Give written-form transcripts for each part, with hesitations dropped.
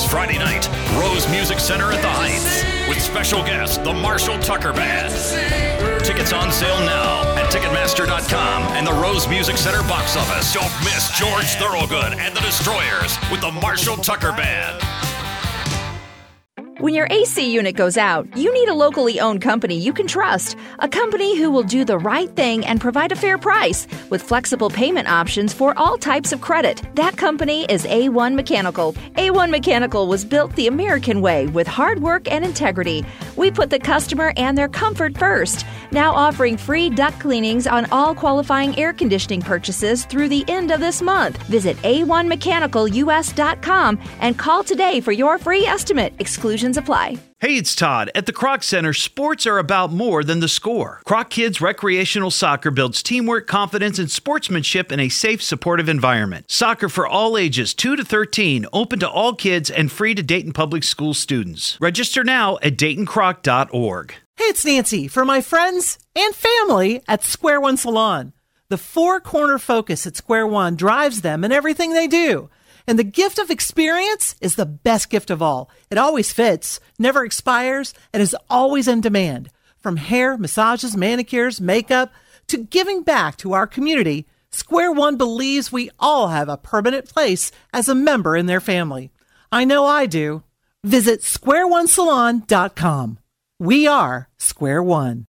This Friday night, Rose Music Center at the Heights with special guest, the Marshall Tucker Band. Tickets on sale now at Ticketmaster.com and the Rose Music Center box office. Don't miss George Thorogood and the Destroyers with the Marshall Tucker Band. When your AC unit goes out, you need a locally owned company you can trust. A company who will do the right thing and provide a fair price with flexible payment options for all types of credit. That company is A1 Mechanical. A1 Mechanical was built the American way with hard work and integrity. We put the customer and their comfort first. Now offering free duct cleanings on all qualifying air conditioning purchases through the end of this month. Visit A1MechanicalUS.com and call today for your free estimate. Exclusions apply. Hey, it's Todd. At the Kroc Center, sports are about more than the score. Kroc Kids Recreational Soccer builds teamwork, confidence, and sportsmanship in a safe, supportive environment. Soccer for all ages, 2 to 13, open to all kids and free to Dayton Public School students. Register now at DaytonCroc.org. Hey, it's Nancy for my friends and family at Square One Salon. The four-corner focus at Square One drives them in everything they do. And the gift of experience is the best gift of all. It always fits, never expires, and is always in demand. From hair, massages, manicures, makeup, to giving back to our community, Square One believes we all have a permanent place as a member in their family. I know I do. Visit SquareOneSalon.com. We are Square One.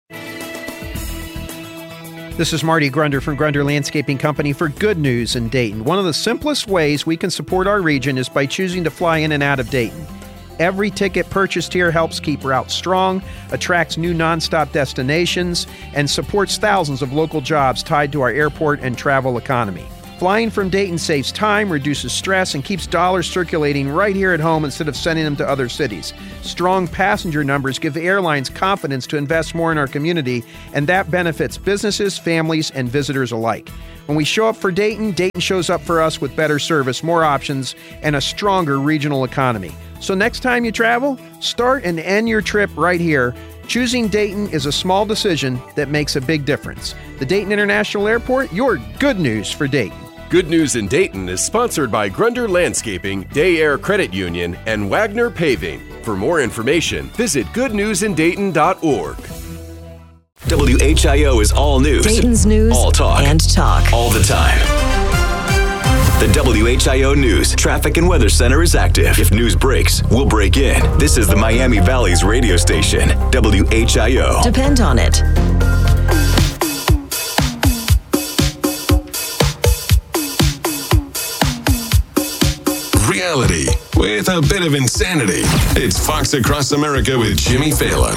This is Marty Grunder from Grunder Landscaping Company for Good News in Dayton. One of the simplest ways we can support our region is by choosing to fly in and out of Dayton. Every ticket purchased here helps keep routes strong, attracts new nonstop destinations, and supports thousands of local jobs tied to our airport and travel economy. Flying from Dayton saves time, reduces stress, and keeps dollars circulating right here at home instead of sending them to other cities. Strong passenger numbers give the airlines confidence to invest more in our community, and that benefits businesses, families, and visitors alike. When we show up for Dayton, Dayton shows up for us with better service, more options, and a stronger regional economy. So next time you travel, start and end your trip right here. Choosing Dayton is a small decision that makes a big difference. The Dayton International Airport, your good news for Dayton. Good News in Dayton is sponsored by Grunder Landscaping, Day Air Credit Union, and Wagner Paving. For more information, visit goodnewsindayton.org. WHIO is all news. Dayton's news. All talk. And talk. All the time. The WHIO News Traffic and Weather Center is active. If news breaks, we'll break in. This is the Miami Valley's radio station, WHIO. Depend on it. Reality with a bit of insanity. It's Fox Across America with Jimmy Fallon.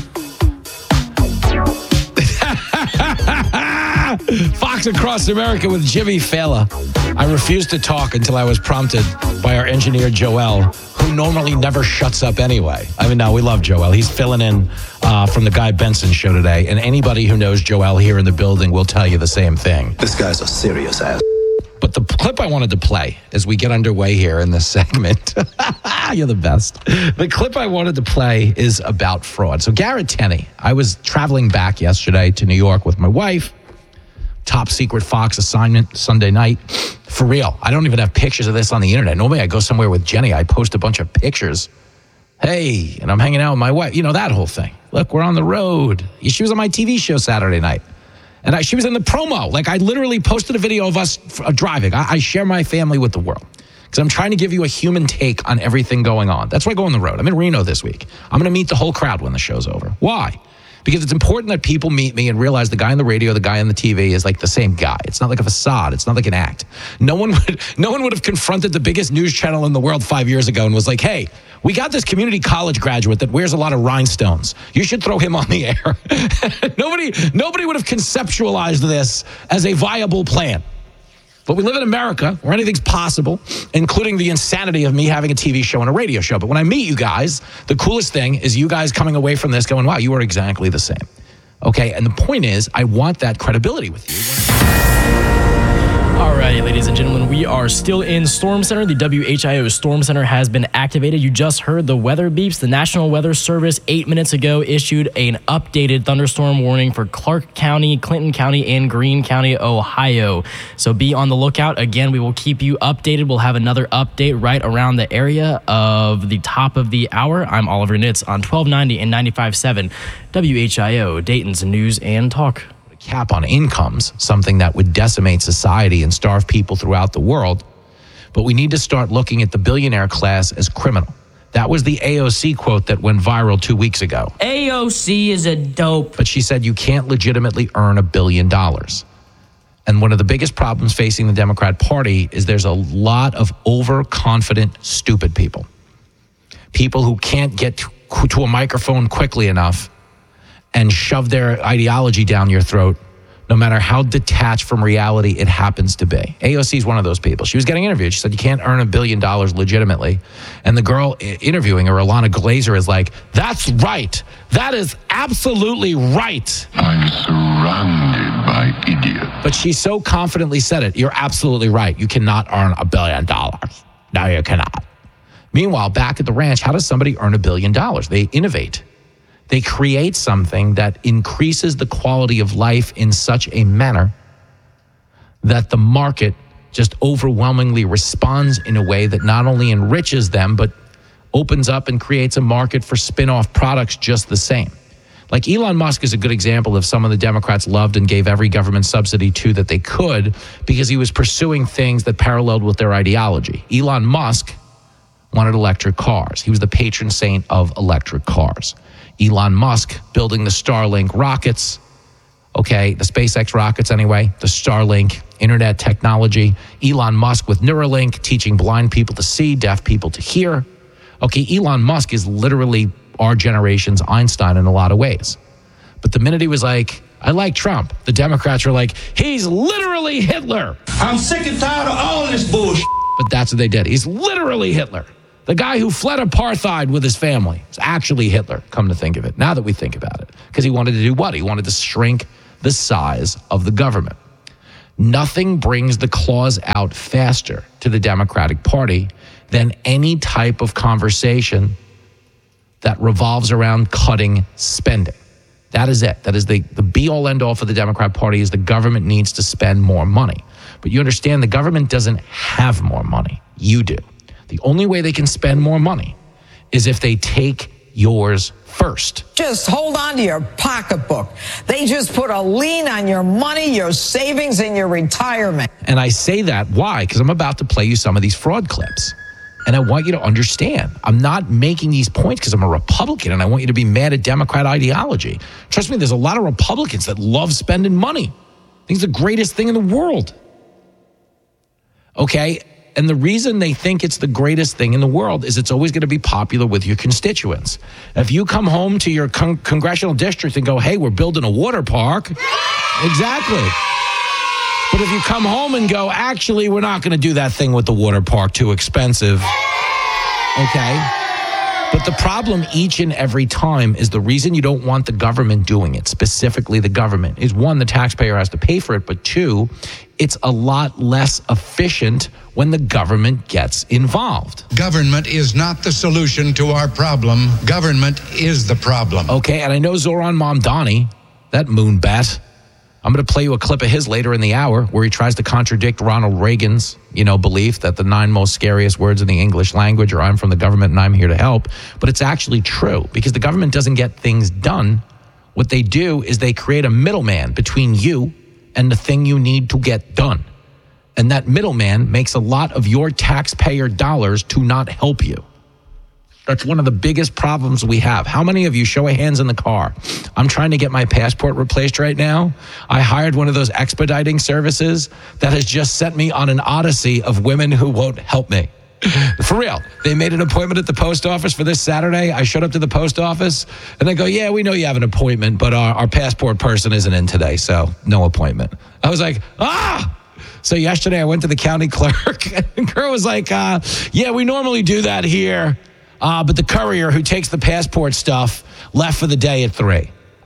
Fox Across America with Jimmy Fallon. I refused to talk until I was prompted by our engineer, Joel, who normally never shuts up anyway. I mean, no, we love Joel. He's filling in from the Guy Benson show today. And anybody who knows Joel here in the building will tell you the same thing. This guy's a serious ass. But the clip I wanted to play as we get underway here in this segment, you're the best. The clip I wanted to play is about fraud. So Garrett Tenney, I was traveling back yesterday to New York with my wife. Top secret Fox assignment Sunday night. For real, I don't even have pictures of this on the internet. Normally I go somewhere with Jenny, I post a bunch of pictures. Hey, and I'm hanging out with my wife. You know, that whole thing. Look, we're on the road. She was on my TV show Saturday night. And she was in the promo. Like, I literally posted a video of us driving. I share my family with the world because I'm trying to give you a human take on everything going on. That's why I go on the road. I'm in Reno this week. I'm going to meet the whole crowd when the show's over. Why? Because it's important that people meet me and realize the guy on the radio, the guy on the TV is like the same guy. It's not like a facade. It's not like an act. No one would have confronted the biggest news channel in the world 5 years ago and was like, hey, we got this community college graduate that wears a lot of rhinestones. You should throw him on the air. Nobody would have conceptualized this as a viable plan. But we live in America where anything's possible, including the insanity of me having a TV show and a radio show. But when I meet you guys, the coolest thing is you guys coming away from this going, wow, you are exactly the same. Okay, and the point is, I want that credibility with you. All Alrighty, ladies and gentlemen, we are still in Storm Center. The WHIO Storm Center has been activated. You just heard the weather beeps. The National Weather Service 8 minutes ago issued an updated thunderstorm warning for Clark County, Clinton County, and Greene County, Ohio. So be on the lookout. Again, we will keep you updated. We'll have another update right around the area of the top of the hour. I'm Oliver Nitz on 1290 and 95.7 WHIO, Dayton's News and Talk. Cap on incomes, something that would decimate society and starve people throughout the world. But we need to start looking at the billionaire class as criminal. That was the AOC quote that went viral 2 weeks ago. AOC is a dope. But she said you can't legitimately earn $1 billion. And one of the biggest problems facing the Democrat Party is there's a lot of overconfident, stupid people. People who can't get to a microphone quickly enough and shove their ideology down your throat, no matter how detached from reality it happens to be. AOC is one of those people. She was getting interviewed. She said, you can't earn $1 billion legitimately. And the girl interviewing her, Ilana Glazer, is like, that's right. That is absolutely right. I'm surrounded by idiots. But she so confidently said it. You're absolutely right. You cannot earn $1 billion. No, you cannot. Meanwhile, back at the ranch, how does somebody earn $1 billion? They innovate. They create something that increases the quality of life in such a manner that the market just overwhelmingly responds in a way that not only enriches them, but opens up and creates a market for spin-off products just the same. Like Elon Musk is a good example of someone the Democrats loved and gave every government subsidy to that they could because he was pursuing things that paralleled with their ideology. Elon Musk wanted electric cars. He was the patron saint of electric cars. Elon Musk building the Starlink rockets, okay, the SpaceX rockets anyway, the Starlink internet technology. Elon Musk with Neuralink, teaching blind people to see, deaf people to hear. Okay, Elon Musk is literally our generation's Einstein in a lot of ways. But the minute he was like, I like Trump, the Democrats were like, he's literally Hitler. I'm sick and tired of all this bullshit. But that's what they did. He's literally Hitler. The guy who fled apartheid with his family is actually Hitler, come to think of it, now that we think about it. Because he wanted to do what? He wanted to shrink the size of the government. Nothing brings the claws out faster to the Democratic Party than any type of conversation that revolves around cutting spending. That is it. That is the be-all, end-all for the Democrat Party is the government needs to spend more money. But you understand the government doesn't have more money. You do. The only way they can spend more money is if they take yours first. Just hold on to your pocketbook. They just put a lien on your money, your savings, and your retirement. And I say that, why? Because I'm about to play you some of these fraud clips. And I want you to understand, I'm not making these points because I'm a Republican and I want you to be mad at Democrat ideology. Trust me, there's a lot of Republicans that love spending money. I think it's the greatest thing in the world. Okay? And the reason they think it's the greatest thing in the world is it's always going to be popular with your constituents. If you come home to your congressional district and go, hey, we're building a water park. Exactly. But if you come home and go, actually, we're not going to do that thing with the water park, too expensive. Okay? But the problem each and every time is the reason you don't want the government doing it, specifically the government, is one, the taxpayer has to pay for it, but two, it's a lot less efficient when the government gets involved. Government is not the solution to our problem. Government is the problem. Okay, and I know Zoran Mamdani, that moonbat, I'm going to play you a clip of his later in the hour where he tries to contradict Ronald Reagan's, belief that the 9 most scariest words in the English language are I'm from the government and I'm here to help. But it's actually true because the government doesn't get things done. What they do is they create a middleman between you and the thing you need to get done. And that middleman makes a lot of your taxpayer dollars to not help you. That's one of the biggest problems we have. How many of you, show of hands in the car? I'm trying to get my passport replaced right now. I hired one of those expediting services that has just sent me on an odyssey of women who won't help me. For real. They made an appointment at the post office for this Saturday. I showed up to the post office and they go, yeah, we know you have an appointment, but our passport person isn't in today, so no appointment. I was like, So yesterday I went to the county clerk and the girl was like, yeah, we normally do that here. But the courier who takes the passport stuff left for the day at 3.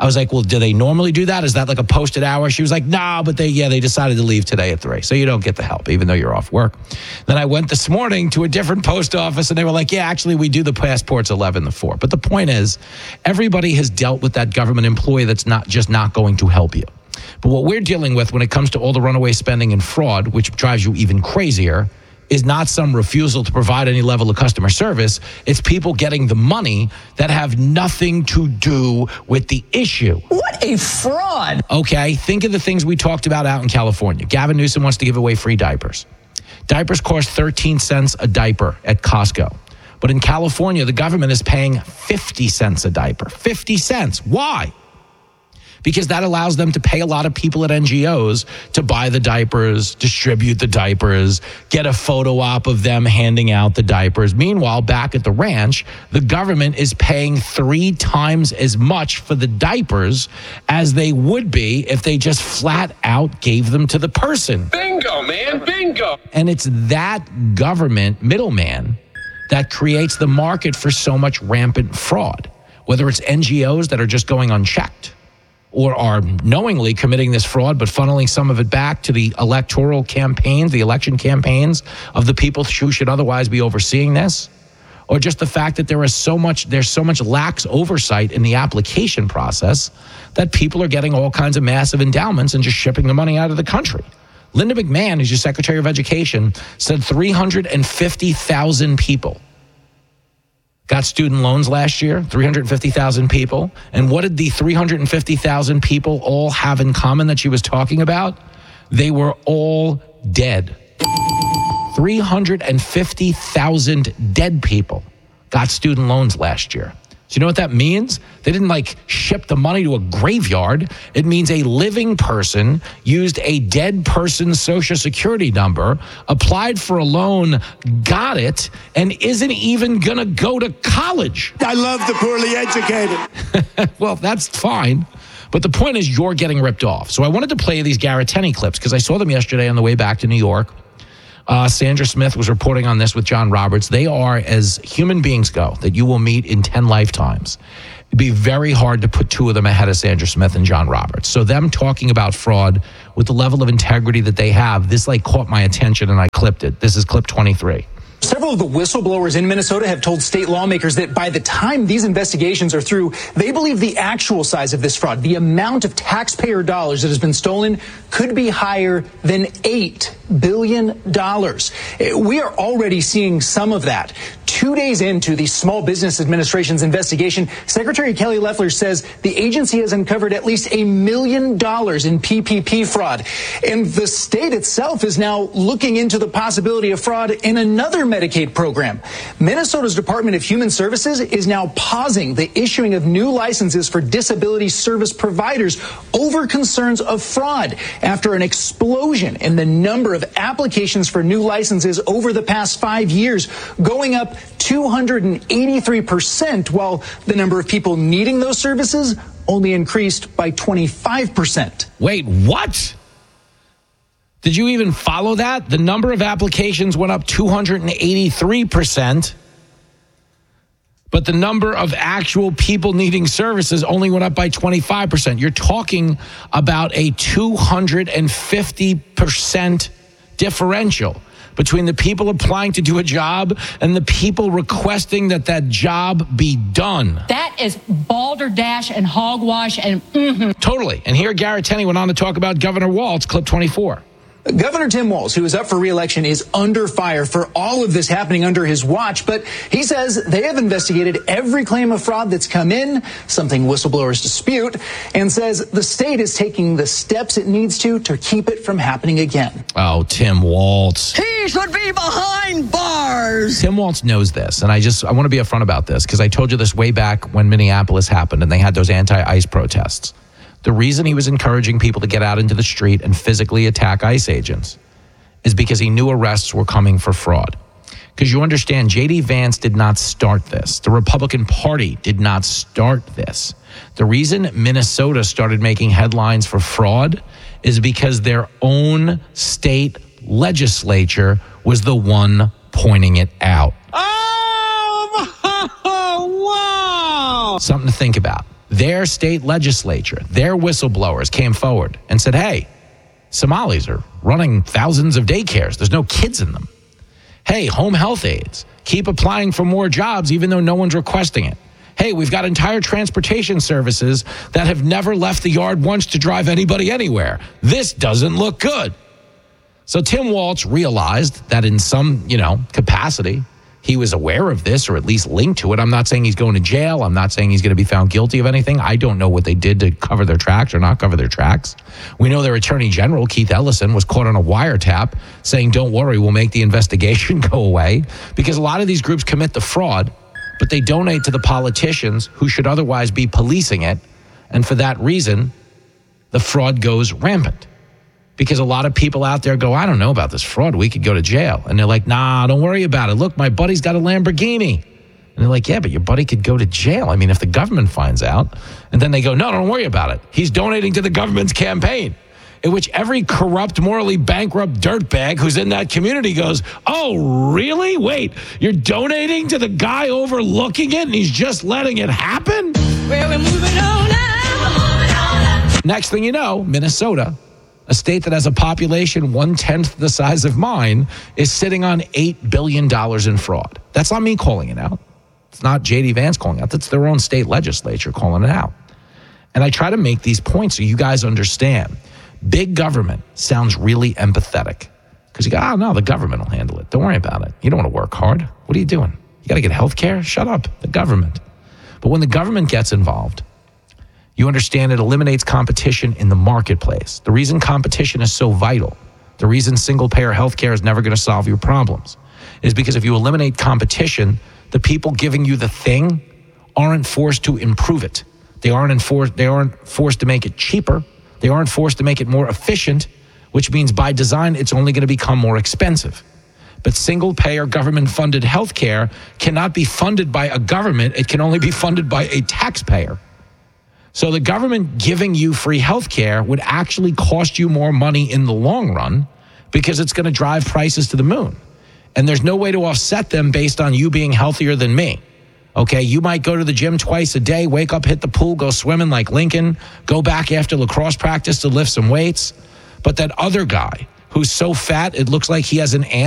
I was like, well, do they normally do that? Is that like a posted hour? She was like, no, but they decided to leave today at 3. So you don't get the help, even though you're off work. Then I went this morning to a different post office, and they were like, yeah, actually, we do the passports 11 to 4. But the point is, everybody has dealt with that government employee that's not going to help you. But what we're dealing with when it comes to all the runaway spending and fraud, which drives you even crazier, is not some refusal to provide any level of customer service. It's people getting the money that have nothing to do with the issue. What a fraud. Okay, think of the things we talked about out in California. Gavin Newsom wants to give away free diapers. Diapers cost 13 cents a diaper at Costco. But in California, the government is paying 50 cents a diaper. 50 cents. Why? Because that allows them to pay a lot of people at NGOs to buy the diapers, distribute the diapers, get a photo op of them handing out the diapers. Meanwhile, back at the ranch, the government is paying 3 times as much for the diapers as they would be if they just flat out gave them to the person. Bingo, man, bingo. And it's that government middleman that creates the market for so much rampant fraud, whether it's NGOs that are just going unchecked, or are knowingly committing this fraud, but funneling some of it back to the electoral campaigns, the election campaigns of the people who should otherwise be overseeing this, or just the fact that there's so much lax oversight in the application process that people are getting all kinds of massive endowments and just shipping the money out of the country. Linda McMahon, who's your Secretary of Education, said 350,000 people got student loans last year, 350,000 people. And what did the 350,000 people all have in common that she was talking about? They were all dead. 350,000 dead people got student loans last year. So you know what that means? They didn't ship the money to a graveyard. It means a living person used a dead person's social security number, applied for a loan, got it, and isn't even going to go to college. I love the poorly educated. Well, that's fine. But the point is you're getting ripped off. So I wanted to play these Garrett Tenney clips because I saw them yesterday on the way back to New York. Sandra Smith was reporting on this with John Roberts. They are, as human beings go, that you will meet in 10 lifetimes. It'd be very hard to put 2 of them ahead of Sandra Smith and John Roberts. So them talking about fraud with the level of integrity that they have, this caught my attention and I clipped it. This is clip 23. Several of the whistleblowers in Minnesota have told state lawmakers that by the time these investigations are through, they believe the actual size of this fraud, the amount of taxpayer dollars that has been stolen, could be higher than $8 billion. We are already seeing some of that. 2 days into the Small Business Administration's investigation, Secretary Kelly Loeffler says the agency has uncovered at least $1 million in PPP fraud. And the state itself is now looking into the possibility of fraud in another Medicaid program. Minnesota's Department of Human Services is now pausing the issuing of new licenses for disability service providers over concerns of fraud after an explosion in the number of applications for new licenses over the past 5 years, going up 283%, while the number of people needing those services only increased by 25%. Wait, what? Did you even follow that? The number of applications went up 283%, but the number of actual people needing services only went up by 25%. You're talking about a 250% differential between the people applying to do a job and the people requesting that that job be done. That is balderdash and hogwash and Totally. And here Garrett Tenney went on to talk about Governor Walz, clip 24. Governor Tim Walz, who is up for re-election, is under fire for all of this happening under his watch, but he says they have investigated every claim of fraud that's come in, something whistleblowers dispute, and says the state is taking the steps it needs to keep it from happening again. Oh, Tim Walz. He should be behind bars. Tim Walz knows this, and I want to be upfront about this because I told you this way back when Minneapolis happened and they had those anti-ICE protests. The reason he was encouraging people to get out into the street and physically attack ICE agents is because he knew arrests were coming for fraud. Because you understand, J.D. Vance did not start this. The Republican Party did not start this. The reason Minnesota started making headlines for fraud is because their own state legislature was the one pointing it out. Oh, wow. Something to think about. their state legislature, their whistleblowers came forward and said, hey, Somalis are running thousands of daycares. There's no kids in them. Hey, home health aides, keep applying for more jobs even though no one's requesting it. Hey, we've got entire transportation services that have never left the yard once to drive anybody anywhere. This doesn't look good. So Tim Walz realized that in some, capacity, he was aware of this or at least linked to it. I'm not saying he's going to jail. I'm not saying he's going to be found guilty of anything. I don't know what they did to cover their tracks or not cover their tracks. We know their Attorney General, Keith Ellison, was caught on a wiretap saying, don't worry, we'll make the investigation go away, because a lot of these groups commit the fraud, but they donate to the politicians who should otherwise be policing it. And for that reason, the fraud goes rampant. Because a lot of people out there go, I don't know about this fraud. We could go to jail. And they're like, nah, don't worry about it. Look, my buddy's got a Lamborghini. And they're like, yeah, but your buddy could go to jail. I mean, if the government finds out. And then they go, no, don't worry about it. He's donating to the government's campaign. In which every corrupt, morally bankrupt dirtbag who's in that community goes, oh, really? Wait, you're donating to the guy overlooking it and he's just letting it happen? Well, we're moving on now. Next thing you know, Minnesota, a state that has a population 1/10 the size of mine, is sitting on $8 billion in fraud. That's not me calling it out. It's not J.D. Vance calling it out. That's their own state legislature calling it out. And I try to make these points so you guys understand. Big government sounds really empathetic because you go, oh, no, the government will handle it. Don't worry about it. You don't want to work hard. What are you doing? You got to get health care? Shut up, the government. But when the government gets involved, you understand it eliminates competition in the marketplace. The reason competition is so vital, the reason single-payer healthcare is never going to solve your problems, is because if you eliminate competition, the people giving you the thing aren't forced to improve it. They aren't forced to make it cheaper. They aren't forced to make it more efficient, which means by design, it's only going to become more expensive. But single-payer government-funded healthcare cannot be funded by a government. It can only be funded by a taxpayer. So the government giving you free health care would actually cost you more money in the long run because it's going to drive prices to the moon. And there's no way to offset them based on you being healthier than me. Okay, you might go to the gym twice a day, wake up, hit the pool, go swimming like Lincoln, go back after lacrosse practice to lift some weights. But that other guy who's so fat, it looks like he has an ant